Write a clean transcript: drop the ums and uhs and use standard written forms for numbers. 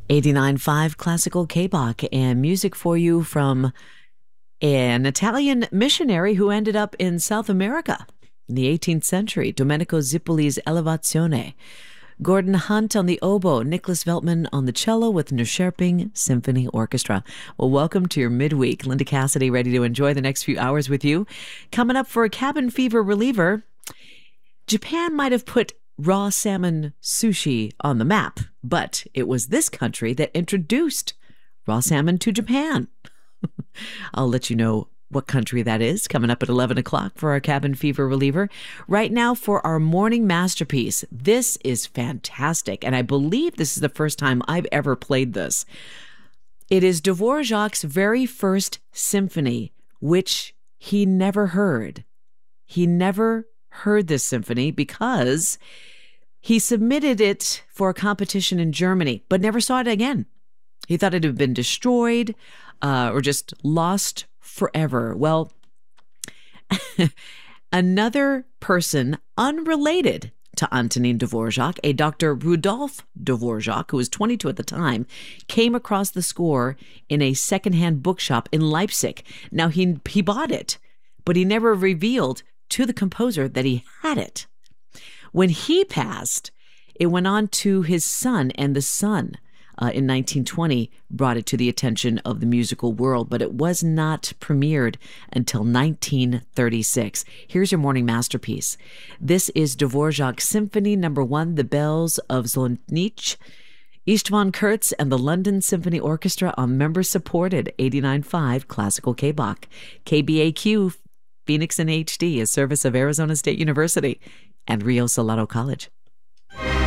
89.5 Classical K-Bach, and music for you from an Italian missionary who ended up in South America in the 18th century, Domenico Zippoli's Elevazione. Gordon Hunt on the oboe, Nicholas Veltman on the cello with Neuschärping Symphony Orchestra. Well, welcome to your midweek. Linda Cassidy ready to enjoy the next few hours with you. Coming up for a cabin fever reliever, Japan might have put raw salmon sushi on the map, but it was this country that introduced raw salmon to Japan. I'll let you know what country that is coming up at 11 o'clock for our cabin fever reliever. Right now for our morning masterpiece. This is fantastic, and I believe this is the first time I've ever played this. It is Dvorak's very first symphony, which he never heard. He never heard this symphony because he submitted it for a competition in Germany, but never saw it again. He thought it had been destroyed or just lost forever. Well, another person unrelated to Antonin Dvorak, a Dr. Rudolf Dvorak, who was 22 at the time, came across the score in a secondhand bookshop in Leipzig. Now, he bought it, but he never revealed to the composer that he had it. When he passed, it went on to his son, and the son in 1920 brought it to the attention of the musical world, but it was not premiered until 1936. Here's your morning masterpiece. This is Dvorak Symphony No. 1, The Bells of Zlotnice. Istvan Kurz and the London Symphony Orchestra on member-supported 89.5 Classical K-Bach. KBAQ, Phoenix in HD, a service of Arizona State University and Rio Salado College.